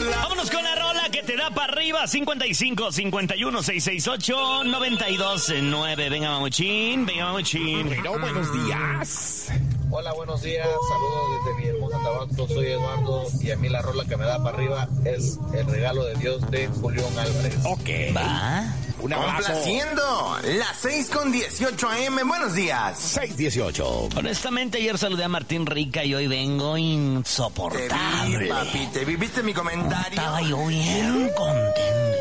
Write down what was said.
Vámonos con la rola que te da para arriba. 55 51 668 929. Venga, mamuchín. Bueno, buenos días. Hola, buenos días. Saludos desde mi hermosa Tabasco. Soy Eduardo y a mí la rola que me da para arriba es El regalo de Dios de Julián Álvarez. Ok. Va. Un abrazo. Complaciendo las 6:18 AM. Buenos días. 6:18. Honestamente, ayer saludé a Martín Rica y hoy vengo insoportable. Te vi, papi. ¿Te vi? ¿Viste mi comentario? Estaba yo bien contento.